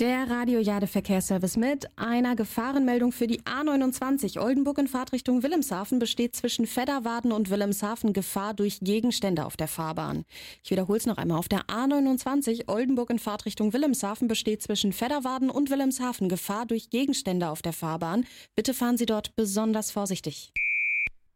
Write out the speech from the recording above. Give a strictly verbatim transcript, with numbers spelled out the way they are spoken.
Der Radio-Jade Verkehrsservice mit einer Gefahrenmeldung für die A neunundzwanzig. Oldenburg in Fahrtrichtung Wilhelmshaven besteht zwischen Fedderwarden und Wilhelmshaven Gefahr durch Gegenstände auf der Fahrbahn. Ich wiederhole es noch einmal. Auf der A neunundzwanzig Oldenburg in Fahrtrichtung Wilhelmshaven besteht zwischen Fedderwarden und Wilhelmshaven Gefahr durch Gegenstände auf der Fahrbahn. Bitte fahren Sie dort besonders vorsichtig.